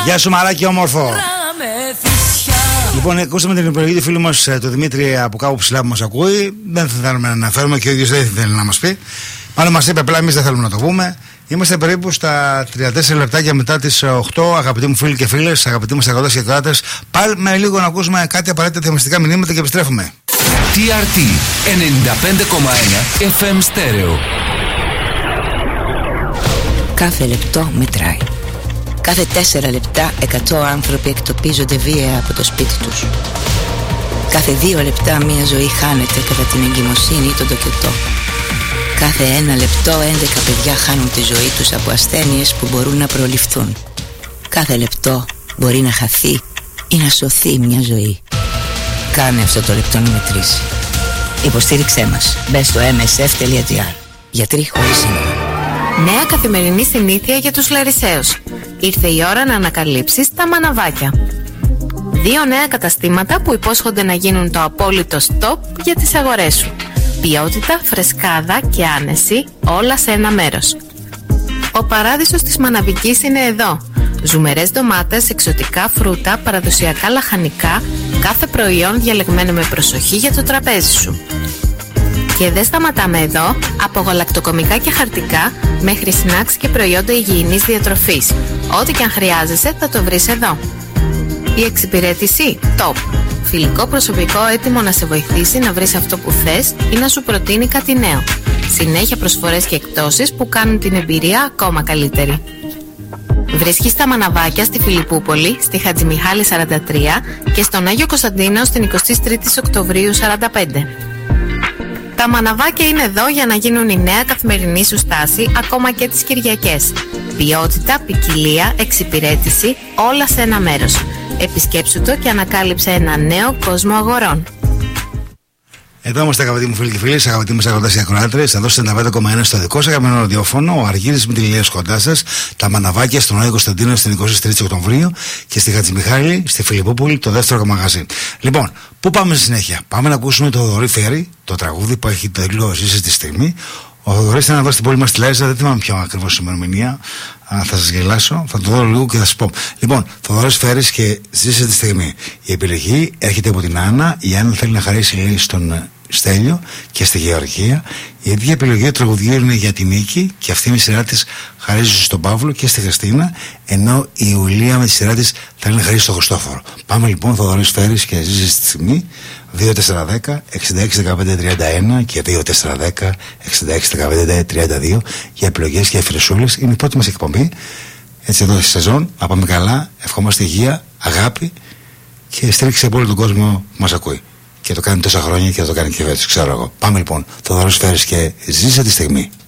Γεια σου μαράκι όμορφο. Λοιπόν, ακούσαμε την επιλογή του φίλου μας το Δημήτρη από κάπου ψηλά που μας ακούει. Δεν θέλουμε να αναφέρουμε και ο ίδιος δεν θέλει να μας πει. Μάλλον μας είπε, απλά εμείς δεν θέλουμε να το πούμε. Είμαστε περίπου στα 34 λεπτάκια μετά τις 8. Αγαπητοί μου φίλοι και φίλες, αγαπητοί μας αγρότες και κράτες, πάλι με λίγο να ακούσουμε κάτι απαραίτητα διαφημιστικά μηνύματα και επιστρέφουμε. TRT 95,1 FM Stereo. Κάθε λεπτό μετράει. Κάθε 4 λεπτά 100 άνθρωποι εκτοπίζονται βία από το σπίτι τους. Κάθε 2 λεπτά μια ζωή χάνεται κατά την εγκυμοσύνη ή τον τοκετό. Κάθε 1 λεπτό 11 παιδιά χάνουν τη ζωή τους από ασθένειες που μπορούν να προληφθούν. Κάθε λεπτό μπορεί να χαθεί ή να σωθεί μια ζωή. Κάνε αυτό το λεπτό να μετρήσει. Υποστήριξέ μας. Μπες στο msf.gr. Γιατροί χωρίς σύνορα. Νέα καθημερινή συνήθεια για τους Λαρισαίους. Ήρθε η ώρα να ανακαλύψεις τα μαναβάκια. 2 νέα καταστήματα που υπόσχονται να γίνουν το απόλυτο stop για τις αγορές σου. Ποιότητα, φρεσκάδα και άνεση, όλα σε ένα μέρος. Ο παράδεισος της μαναβικής είναι εδώ. Ζουμερές ντομάτες, εξωτικά φρούτα, παραδοσιακά λαχανικά, κάθε προϊόν διαλεγμένο με προσοχή για το τραπέζι σου. Και δεν σταματάμε εδώ, από γαλακτοκομικά και χαρτικά μέχρι σνακς και προϊόντα υγιεινής διατροφής. Ό,τι και αν χρειάζεσαι θα το βρεις εδώ. Η εξυπηρέτηση top. Φιλικό προσωπικό έτοιμο να σε βοηθήσει να βρεις αυτό που θες ή να σου προτείνει κάτι νέο. Συνέχεια προσφορές και εκπτώσεις που κάνουν την εμπειρία ακόμα καλύτερη. Βρίσκεις τα μαναβάκια στη Φιλιππούπολη, στη Χατζημιχάλη 43 και στον Άγιο Κωνσταντίνο στην 23η Οκτωβρίου 45. Τα μαναβάκια είναι εδώ για να γίνουν η νέα καθημερινή σου στάση ακόμα και τις Κυριακές. Ποιότητα, ποικιλία, εξυπηρέτηση, όλα σε ένα μέρος. Επισκέψου το και ανακάλυψε ένα νέο κόσμο αγορών. Εδώ είμαστε αγαπητοί μου φίλοι και φίλες, αγαπητοί μας αγροτές και ακροάτρες. Εδώ στο 95,1 στο δικό σας αγαπημένο ραδιόφωνο. Ο Αργύρης με τη Λιλία κοντά σας. Τα μαναβάκια στον Άγιο Κωνσταντίνο στην 23η Οκτωβρίου και στη Χατζημιχάλη, στη Φιλιππούπολη, το δεύτερο μαγαζί. Λοιπόν, πού πάμε στη συνέχεια? Πάμε να ακούσουμε το Θοδωρή Φέρη, το τραγούδι που έχει τίτλο «Ζήσεις τη στιγμή». Ο Θοδωρής ήταν εδώ στην πόλη μας στη Λάρισα, δεν θυμάμαι ποια ακριβώς ημερομηνία. Θα σας γελάσω, θα το δω λίγο και θα σας πω. Λοιπόν, Θοδωρής Φέρης και «Ζήσε τη στιγμή». Η επιλογή έρχεται από την Άννα. Η Άννα θέλει να χαρίσει λέει στον Στέλιο και στη Γεωργία. Η ίδια επιλογή του τραγουδιού είναι για την Νίκη και αυτή με τη σειρά της χαρίζει στον Παύλο και στη Χριστίνα. Ενώ η Ιουλία με τη σειρά της θέλει να χαρίσει στον Χριστόφορο. Πάμε λοιπόν, Θοδωρής Φέρης και «Ζήσε τη στιγμή». 2410 66 15 31 και 2410 66 15 32 για επιλογές και εφηρεσούλες. Είναι η πρώτη μας εκπομπή έτσι εδώ στη σεζόν. Να πάμε καλά, ευχόμαστε υγεία, αγάπη και στήριξη από όλο τον κόσμο που μας ακούει και το κάνει τόσα χρόνια και θα το κάνει και φέτος, ξέρω εγώ. Πάμε λοιπόν, Θοδωρής Φέρης και «Ζήσε τη στιγμή».